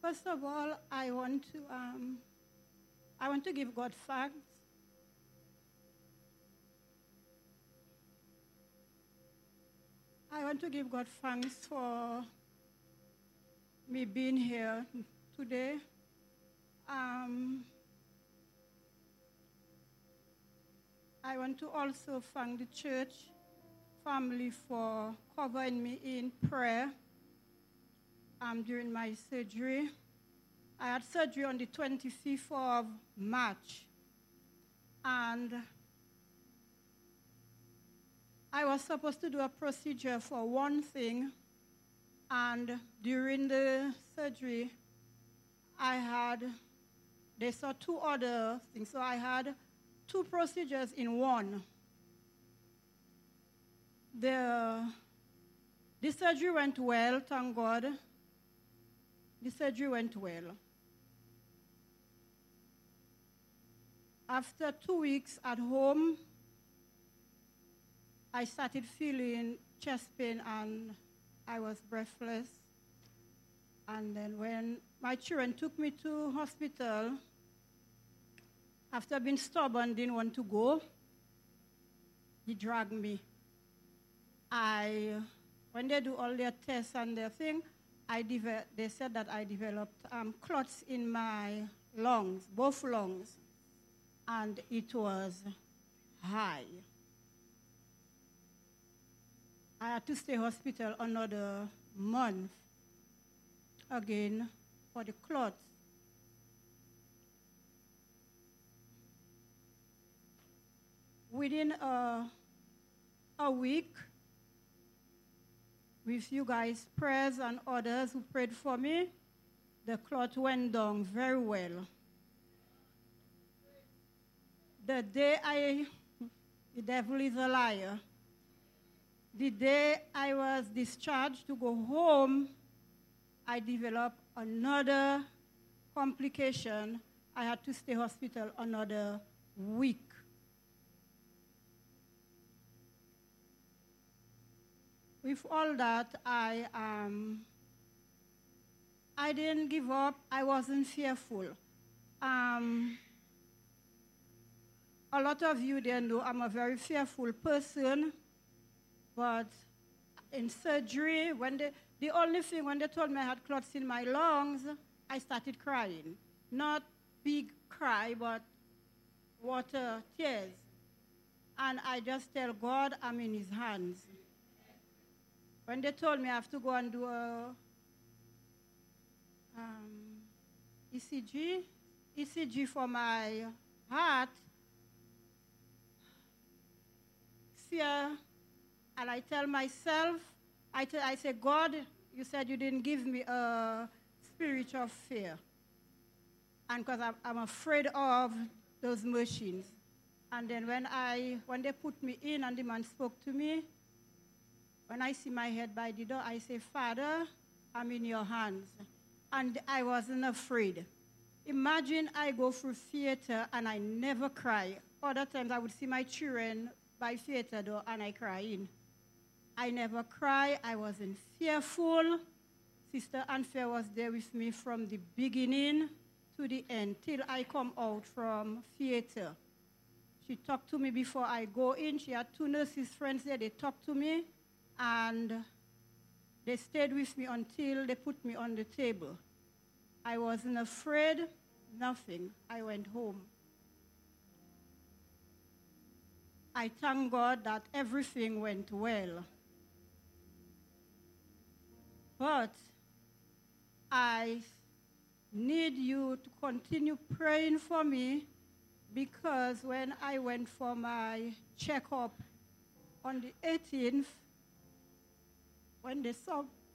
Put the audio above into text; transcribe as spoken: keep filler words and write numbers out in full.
First of all, I want to um, I want to give God thanks. I want to give God thanks for me being here today. Um, I want to also thank the church family for covering me in prayer um, during my surgery. I had surgery on the twenty-fifth of March, and I was supposed to do a procedure for one thing, and during the surgery, I had, they saw two other things, so I had two procedures in one. The, the surgery went well, thank God. The surgery went well. After two weeks at home, I started feeling chest pain and I was breathless. And then when my children took me to hospital, after being stubborn, didn't want to go, he dragged me. I, when they do all their tests and their thing, I deve- they said that I developed um, clots in my lungs, both lungs, and it was high. I had to stay hospital another month again for the clots. Within a, a week, with you guys' prayers and others who prayed for me, the clot went down very well. The day I, the devil is a liar, the day I was discharged to go home, I developed another complication. I had to stay hospital another week. With all that, I um, I didn't give up. I wasn't fearful. Um, a lot of you didn't know I'm a very fearful person, but in surgery, when they, the only thing, when they told me I had clots in my lungs, I started crying. Not big cry, but water, tears. And I just tell God I'm in his hands. When they told me I have to go and do a um, E C G, E C G for my heart, fear, and I tell myself, I, tell, I say, God, you said you didn't give me a spirit of fear. And because I'm, I'm afraid of those machines. And then when I, when they put me in and the man spoke to me, when I see my head by the door, I say, Father, I'm in your hands. And I wasn't afraid. Imagine I go through theater and I never cry. Other times I would see my children by theater door and I cry in. I never cry. I wasn't fearful. Sister Anfair was there with me from the beginning to the end till I come out from theater. She talked to me before I go in. She had two nurses friends there. They talked to me. And they stayed with me until they put me on the table. I wasn't afraid, nothing. I went home. I thank God that everything went well. But I need you to continue praying for me because when I went for my checkup on the eighteenth, when they saw